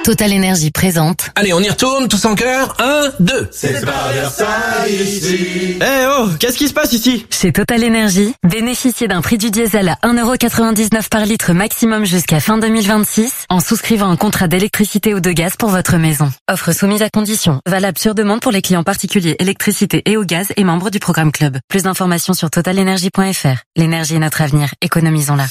Total Énergie présente. Allez, on y retourne, tous en chœur. 1, 2. C'est pas Versailles ici. Qu'est-ce qui se passe ici? Chez Total Énergie, bénéficiez d'un prix du diesel à 1,99€ par litre maximum jusqu'à fin 2026 en souscrivant un contrat d'électricité ou de gaz pour votre maison. Offre soumise à conditions. Valable sur demande pour les clients particuliers électricité et au gaz et membres du programme Club. Plus d'informations sur totalenergie.fr. L'énergie est notre avenir. Économisons-la.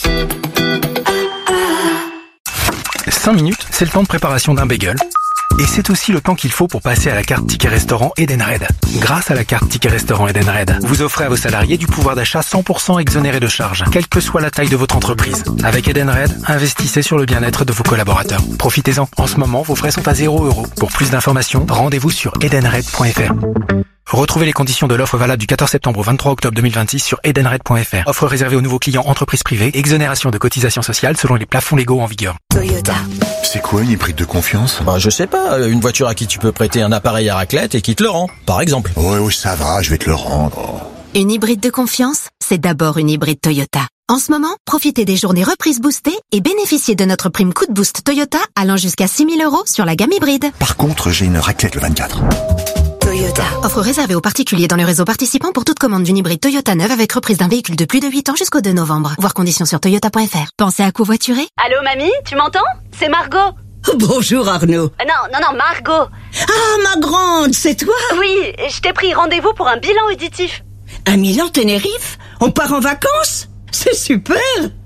5 minutes, c'est le temps de préparation d'un bagel. Et c'est aussi le temps qu'il faut pour passer à la carte Ticket Restaurant Edenred. Grâce à la carte Ticket Restaurant Edenred, vous offrez à vos salariés du pouvoir d'achat 100% exonéré de charges, quelle que soit la taille de votre entreprise. Avec Edenred, investissez sur le bien-être de vos collaborateurs. Profitez-en. En ce moment, vos frais sont à 0€. Pour plus d'informations, rendez-vous sur edenred.fr. Retrouvez les conditions de l'offre valable du 14 septembre au 23 octobre 2026 sur edenred.fr. Offre réservée aux nouveaux clients entreprises privées. Exonération de cotisations sociales selon les plafonds légaux en vigueur. Toyota. C'est quoi une hybride de confiance? Je sais pas, une voiture à qui tu peux prêter un appareil à raclette et qui te le rend, par exemple. Oui, ça va, je vais te le rendre. Une hybride de confiance, c'est d'abord une hybride Toyota. En ce moment, profitez des journées reprises boostées et bénéficiez de notre prime coup de boost Toyota allant jusqu'à 6 000€ sur la gamme hybride. Par contre, j'ai une raclette le 24. Toyota. Offre réservée aux particuliers dans le réseau participant pour toute commande d'une hybride Toyota neuve avec reprise d'un véhicule de plus de 8 ans jusqu'au 2 novembre. Voir conditions sur toyota.fr. Pensez à covoiturer? Allô mamie, tu m'entends? C'est Margot. Bonjour Arnaud. Non, Margot. Ah, ma grande, c'est toi? Oui, je t'ai pris rendez-vous pour un bilan auditif. À Milan Tenerife? On part en vacances? C'est super!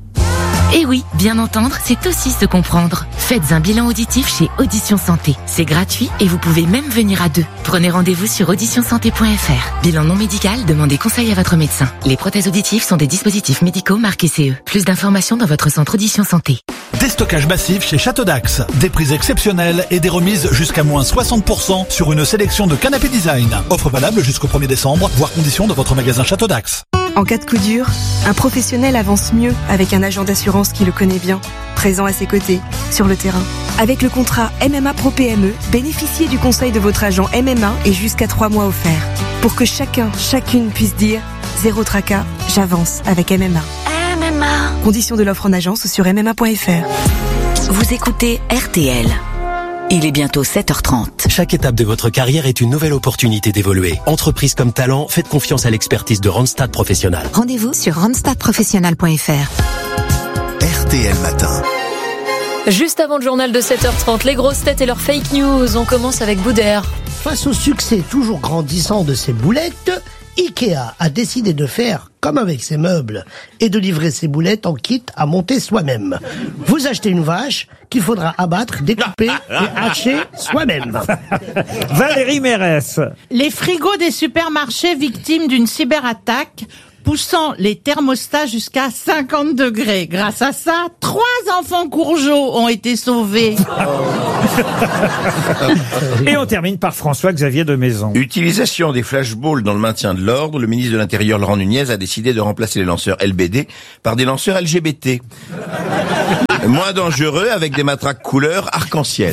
Et oui, bien entendre, c'est aussi se comprendre. Faites un bilan auditif chez Audition Santé. C'est gratuit et vous pouvez même venir à deux. Prenez rendez-vous sur auditionsanté.fr. Bilan non médical, demandez conseil à votre médecin. Les prothèses auditives sont des dispositifs médicaux marqués CE. Plus d'informations dans votre centre Audition Santé. Déstockage massif chez Château d'Axe. Des prix exceptionnels et des remises jusqu'à moins 60% sur une sélection de canapés design. Offre valable jusqu'au 1er décembre, voire conditions dans votre magasin Château d'Axe. En cas de coup dur, un professionnel avance mieux avec un agent d'assurance qui le connaît bien, présent à ses côtés, sur le terrain. Avec le contrat MMA Pro PME, bénéficiez du conseil de votre agent MMA et jusqu'à 3 mois offerts. Pour que chacune puisse dire « Zéro tracas, j'avance avec MMA ». MMA. Conditions de l'offre en agence sur MMA.fr. Vous écoutez RTL. Il est bientôt 7h30. Chaque étape de votre carrière est une nouvelle opportunité d'évoluer. Entreprise comme talent, faites confiance à l'expertise de Randstad Professionnel. Rendez-vous sur randstadprofessionnel.fr. RTL Matin. Juste avant le journal de 7h30, les grosses têtes et leurs fake news. On commence avec Boudère. Face au succès toujours grandissant de ses boulettes, Ikea a décidé de faire comme avec ses meubles et de livrer ses boulettes en kit à monter soi-même. Vous achetez une vache qu'il faudra abattre, découper et hacher soi-même. Valérie Mérès. Les frigos des supermarchés victimes d'une cyberattaque poussant les thermostats jusqu'à 50 degrés. Grâce à ça, 3 enfants courgeaux ont été sauvés. Et on termine par François-Xavier de Maison. Utilisation des flashballs dans le maintien de l'ordre. Le ministre de l'Intérieur, Laurent Nunez, a décidé de remplacer les lanceurs LBD par des lanceurs LGBT. Moins dangereux, avec des matraques couleur arc-en-ciel.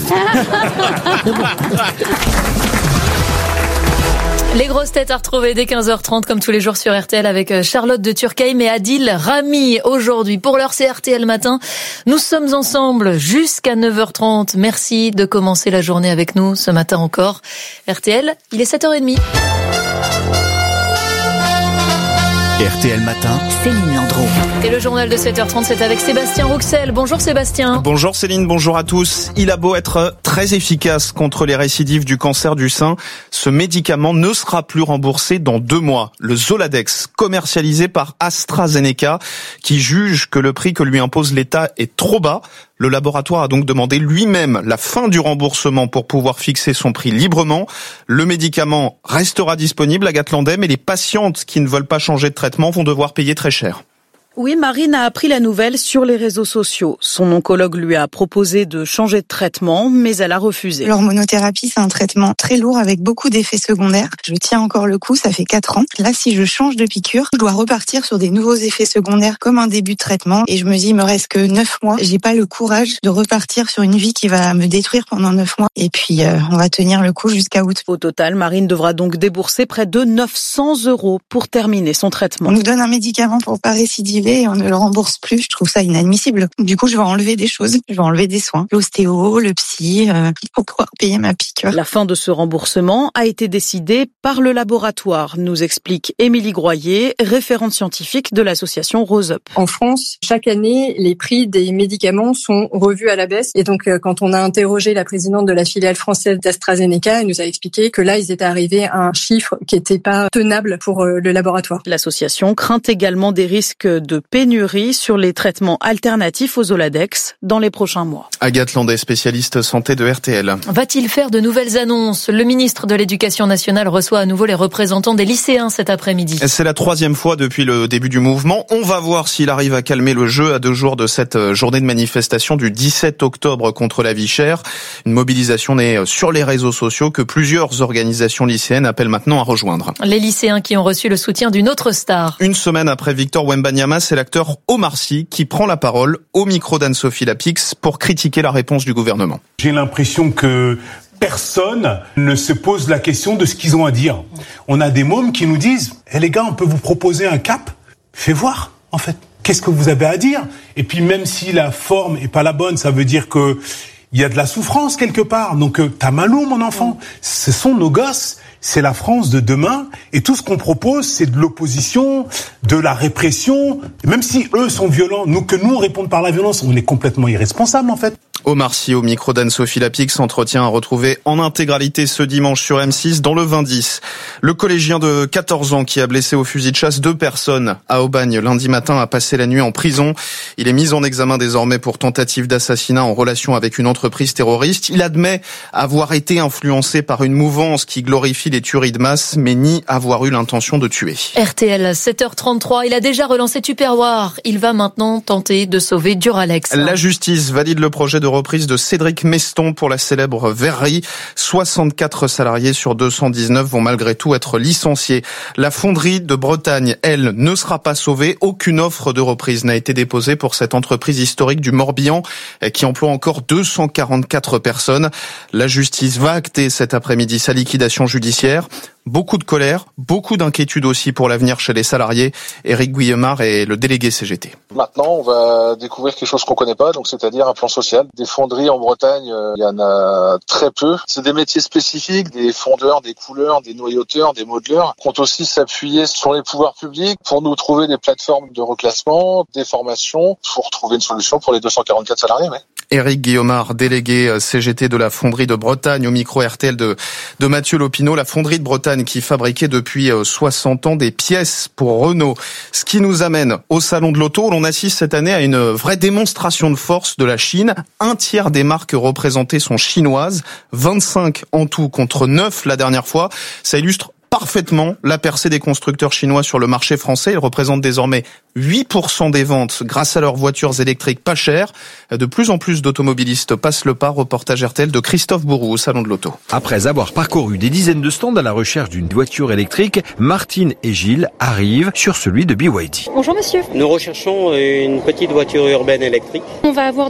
Les grosses têtes à retrouver dès 15h30 comme tous les jours sur RTL avec Charlotte de Turckheim et Adil Rami. Aujourd'hui, pour l'heure, c'est RTL Matin. Nous sommes ensemble jusqu'à 9h30. Merci de commencer la journée avec nous ce matin encore. RTL, il est 7h30. RTL Matin, Céline Landreau. Et le journal de 7h30, c'est avec Sébastien Rouxel. Bonjour Sébastien. Bonjour Céline, bonjour à tous. Il a beau être très efficace contre les récidives du cancer du sein, ce médicament ne sera plus remboursé dans 2 mois. Le Zoladex, commercialisé par AstraZeneca, qui juge que le prix que lui impose l'État est trop bas. Le laboratoire a donc demandé lui-même la fin du remboursement pour pouvoir fixer son prix librement. Le médicament restera disponible, Agathe Landais, mais les patientes qui ne veulent pas changer de traitement vont devoir payer très cher. Oui, Marine a appris la nouvelle sur les réseaux sociaux. Son oncologue lui a proposé de changer de traitement, mais elle a refusé. L'hormonothérapie, c'est un traitement très lourd avec beaucoup d'effets secondaires. Je tiens encore le coup, ça fait 4 ans. Là, si je change de piqûre, je dois repartir sur des nouveaux effets secondaires comme un début de traitement. Et je me dis, il me reste que 9 mois. J'ai pas le courage de repartir sur une vie qui va me détruire pendant 9 mois. Et puis, on va tenir le coup jusqu'à août. Au total, Marine devra donc débourser près de 900 € pour terminer son traitement. On nous donne un médicament pour pas récidiver. annulé et on ne le rembourse plus. Je trouve ça inadmissible. Du coup, je vais enlever des choses. Je vais enlever des soins. L'ostéo, le psy, il faut pouvoir payer ma piqûre. La fin de ce remboursement a été décidée par le laboratoire, nous explique Émilie Groyer, référente scientifique de l'association Rose Up. En France, chaque année, les prix des médicaments sont revus à la baisse. Et donc, quand on a interrogé la présidente de la filiale française d'AstraZeneca, elle nous a expliqué que là, ils étaient arrivés à un chiffre qui n'était pas tenable pour le laboratoire. L'association craint également des risques de pénurie sur les traitements alternatifs aux Zoladex dans les prochains mois. Agathe Landais, spécialiste santé de RTL. Va-t-il faire de nouvelles annonces ? Le ministre de l'Éducation nationale reçoit à nouveau les représentants des lycéens cet après-midi. C'est la 3e fois depuis le début du mouvement. On va voir s'il arrive à calmer le jeu à 2 jours de cette journée de manifestation du 17 octobre contre la vie chère. Une mobilisation née sur les réseaux sociaux que plusieurs organisations lycéennes appellent maintenant à rejoindre. Les lycéens qui ont reçu le soutien d'une autre star. Une semaine après Victor Wembanyama, c'est l'acteur Omar Sy qui prend la parole au micro d'Anne-Sophie Lapix pour critiquer la réponse du gouvernement. J'ai l'impression que personne ne se pose la question de ce qu'ils ont à dire. On a des mômes qui nous disent « les gars, on peut vous proposer un cap ? Fais voir, en fait. Qu'est-ce que vous avez à dire ?» Et puis même si la forme est pas la bonne, ça veut dire que il y a de la souffrance quelque part. Donc t'as mal où, mon enfant ? Ce sont nos gosses. C'est la France de demain. Et tout ce qu'on propose, c'est de l'opposition, de la répression. Même si eux sont violents, nous on réponde par la violence, on est complètement irresponsable, en fait. Omar Sy au micro d'Anne-Sophie Lapix, entretien à retrouver en intégralité ce dimanche sur M6 dans le 20-10. Le collégien de 14 ans qui a blessé au fusil de chasse 2 personnes à Aubagne lundi matin a passé la nuit en prison. Il est mis en examen désormais pour tentative d'assassinat en relation avec une entreprise terroriste. Il admet avoir été influencé par une mouvance qui glorifie les tueries de masse, mais nie avoir eu l'intention de tuer. RTL, 7h33, il a déjà relancé Tupperware. Il va maintenant tenter de sauver Duralex. La justice valide le projet de reprise de Cédric Meston pour la célèbre verrerie. 64 salariés sur 219 vont malgré tout être licenciés. La fonderie de Bretagne, elle, ne sera pas sauvée. Aucune offre de reprise n'a été déposée pour cette entreprise historique du Morbihan qui emploie encore 244 personnes. La justice va acter cet après-midi sa liquidation judiciaire. Beaucoup de colère, beaucoup d'inquiétude aussi pour l'avenir chez les salariés. Éric Guillemard est le délégué CGT. Maintenant, on va découvrir quelque chose qu'on connaît pas, donc c'est-à-dire un plan social. Des fonderies en Bretagne, il y en a très peu. C'est des métiers spécifiques, des fondeurs, des couleurs, des noyauteurs, des modeleurs. On compte aussi s'appuyer sur les pouvoirs publics pour nous trouver des plateformes de reclassement, des formations, pour trouver une solution pour les 244 salariés. Ouais. Éric Guillemard, délégué CGT de la fonderie de Bretagne, au micro RTL de Mathieu Lopineau. La fonderie de Bretagne qui fabriquait depuis 60 ans des pièces pour Renault. Ce qui nous amène au salon de l'auto. L'on assiste cette année à une vraie démonstration de force de la Chine. 1/3 des marques représentées sont chinoises. 25 en tout contre 9 la dernière fois. Ça illustre parfaitement la percée des constructeurs chinois sur le marché français. Ils représentent désormais 8% des ventes grâce à leurs voitures électriques pas chères. De plus en plus d'automobilistes passent le pas. Reportage RTL de Christophe Bourou au Salon de l'Auto. Après avoir parcouru des dizaines de stands à la recherche d'une voiture électrique, Martine et Gilles arrivent sur celui de BYD. Bonjour monsieur. Nous recherchons une petite voiture urbaine électrique. On va avoir